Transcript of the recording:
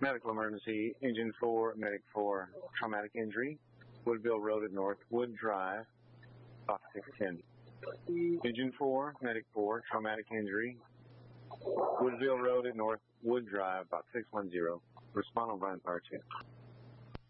Medical emergency, Engine 4, Medic 4, traumatic injury, Woodville Road at North Wood Drive, about 610. Engine 4, Medic 4, traumatic injury, Woodville Road at North Wood Drive, about 610. Respond on Brian Power 2.